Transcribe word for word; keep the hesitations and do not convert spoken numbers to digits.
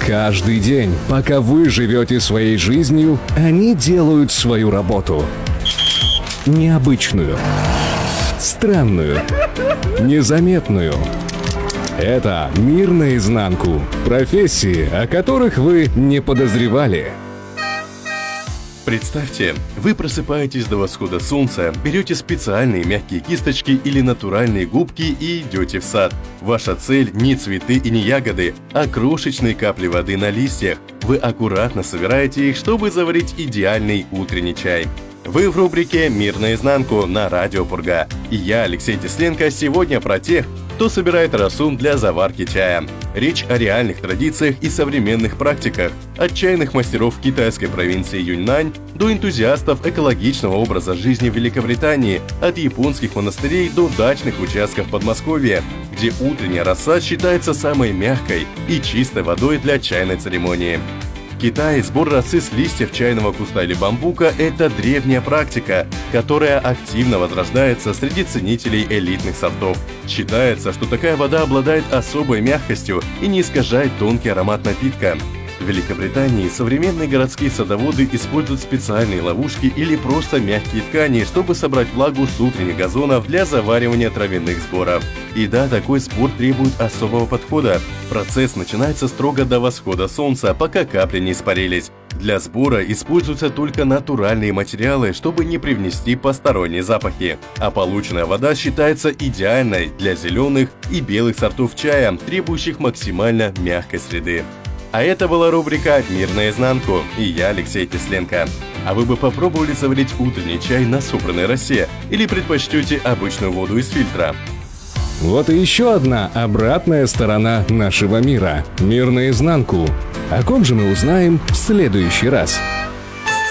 Каждый день, пока вы живете своей жизнью, они делают свою работу. Необычную, странную, незаметную. Это «Мир наизнанку». Профессии, о которых вы не подозревали. Представьте, вы просыпаетесь до восхода солнца, берете специальные мягкие кисточки или натуральные губки и идете в сад. Ваша цель не цветы и не ягоды, а крошечные капли воды на листьях. Вы аккуратно собираете их, чтобы заварить идеальный утренний чай. Вы в рубрике «Мир наизнанку» на Радио Пурга. И я, Алексей Тесленко, сегодня про тех, кто собирает росу для заварки чая. Речь о реальных традициях и современных практиках, от чайных мастеров китайской провинции Юньнань до энтузиастов экологичного образа жизни в Великобритании, от японских монастырей до дачных участков Подмосковья, где утренняя роса считается самой мягкой и чистой водой для чайной церемонии. В Китае сбор росы с листьев чайного куста или бамбука – это древняя практика, которая активно возрождается среди ценителей элитных сортов. Считается, что такая вода обладает особой мягкостью и не искажает тонкий аромат напитка. В Великобритании современные городские садоводы используют специальные ловушки или просто мягкие ткани, чтобы собрать влагу с утренних газонов для заваривания травяных сборов. И да, такой сбор требует особого подхода. Процесс начинается строго до восхода солнца, пока капли не испарились. Для сбора используются только натуральные материалы, чтобы не привнести посторонние запахи. А полученная вода считается идеальной для зеленых и белых сортов чая, требующих максимально мягкой среды. А это была рубрика «Мир наизнанку» и я, Алексей Тесленко. А вы бы попробовали заварить утренний чай на собранной росе или предпочтете обычную воду из фильтра? Вот и еще одна обратная сторона нашего мира. Мир наизнанку. О ком же мы узнаем в следующий раз?